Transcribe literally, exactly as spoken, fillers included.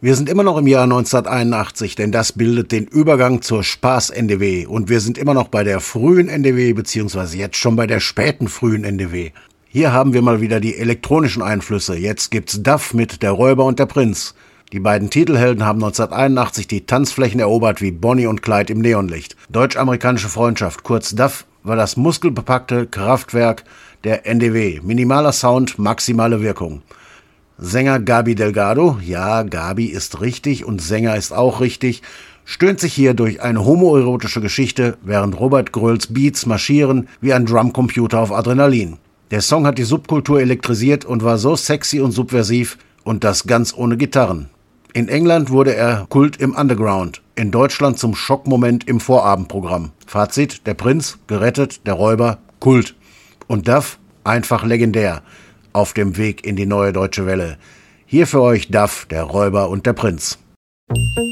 Wir sind immer noch im Jahr neunzehnhunderteinundachtzig, denn das bildet den Übergang zur Spaß-N D W. Und wir sind immer noch bei der frühen N D W, beziehungsweise jetzt schon bei der späten frühen N D W. Hier haben wir mal wieder die elektronischen Einflüsse. Jetzt gibt's Duff mit Der Räuber und der Prinz. Die beiden Titelhelden haben neunzehnhunderteinundachtzig die Tanzflächen erobert wie Bonnie und Clyde im Neonlicht. Deutsch-amerikanische Freundschaft, kurz Duff, war das muskelbepackte Kraftwerk der N D W. Minimaler Sound, maximale Wirkung. Sänger Gabi Delgado, ja, Gabi ist richtig und Sänger ist auch richtig, stöhnt sich hier durch eine homoerotische Geschichte, während Robert Gröls Beats marschieren wie ein Drumcomputer auf Adrenalin. Der Song hat die Subkultur elektrisiert und war so sexy und subversiv, und das ganz ohne Gitarren. In England wurde er Kult im Underground, in Deutschland zum Schockmoment im Vorabendprogramm. Fazit: Der Prinz, gerettet, der Räuber, Kult. Und Duff, einfach legendär. Auf dem Weg in die neue deutsche Welle. Hier für euch Duff, der Räuber und der Prinz.